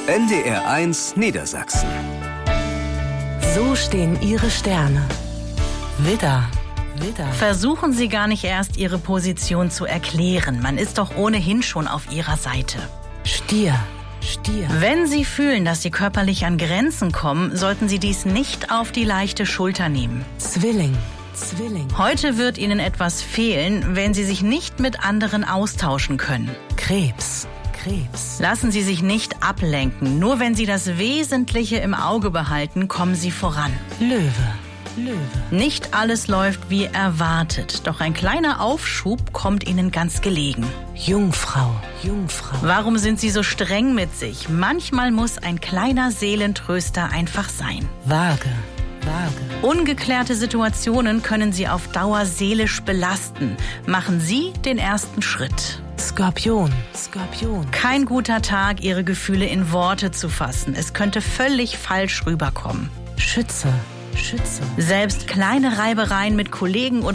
NDR1 Niedersachsen. So stehen Ihre Sterne. Widder. Versuchen Sie gar nicht erst, Ihre Position zu erklären. Man ist doch ohnehin schon auf Ihrer Seite. Stier. Wenn Sie fühlen, dass Sie körperlich an Grenzen kommen, sollten Sie dies nicht auf die leichte Schulter nehmen. Zwilling. Heute wird Ihnen etwas fehlen, wenn Sie sich nicht mit anderen austauschen können. Krebs. Lassen Sie sich nicht ablenken. Nur wenn Sie das Wesentliche im Auge behalten, kommen Sie voran. Löwe. Nicht alles läuft wie erwartet, doch ein kleiner Aufschub kommt Ihnen ganz gelegen. Jungfrau. Warum sind Sie so streng mit sich? Manchmal muss ein kleiner Seelentröster einfach sein. Waage. Ungeklärte Situationen können Sie auf Dauer seelisch belasten. Machen Sie den ersten Schritt. Skorpion. Kein guter Tag, Ihre Gefühle in Worte zu fassen. Es könnte völlig falsch rüberkommen. Schütze. Selbst kleine Reibereien mit Kollegen oder